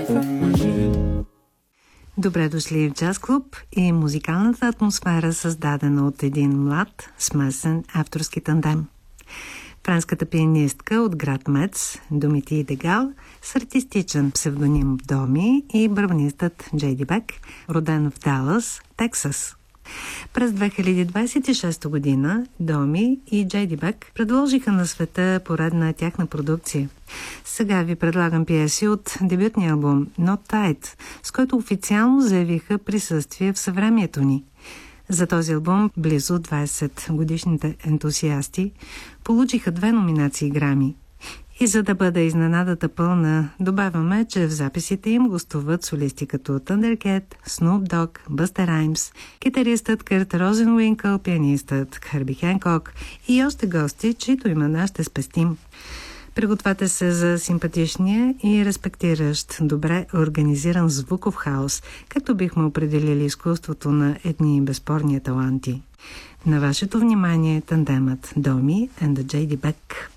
Добре дошли в Джаз Клуб и музикалната атмосфера, създадена от един млад, смесен авторски тандем. Френската пианистка от град Мец, Домити Дегал, с артистичен псевдоним Доми, и барабанистът Джейди Бек, роден в Далас, Тексас. През 2026 година Доми и Джейди Бек предложиха на света поредна тяхна продукция. Сега ви предлагам пиеси от дебютния албум Not Tight, с който официално заявиха присъствие в съвремието ни. За този албум близо 20-годишните ентусиасти получиха 2 номинации Грами. И за да бъде изненадата пълна, добавяме, че в записите им гостуват солисти като Thundercat, Snoop Dogg, Busta Rhymes, китаристът Кърт Розенуинкъл, пианистът Хърби Хенкок и още гости, чието имена ще спестим. Пригответе се за симпатичния и респектиращ, добре организиран звуков хаос, както бихме определили изкуството на едни безспорни таланти. На вашето внимание тандемът Доми and the J.D. Beck.